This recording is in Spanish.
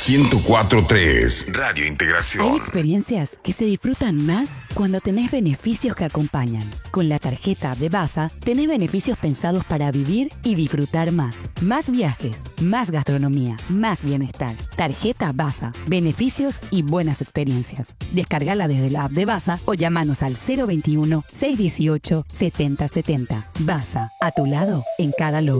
104.3 Radio Hay Integración. experiencias que se disfrutan más cuando tenés beneficios que acompañan. Con la tarjeta de Baza, tenés beneficios pensados para vivir y disfrutar más. Más viajes, más gastronomía, más bienestar. Tarjeta Baza, beneficios y buenas experiencias. Descargala desde la app de Baza o llamanos al 021-618-7070. Baza, a tu lado en cada logro.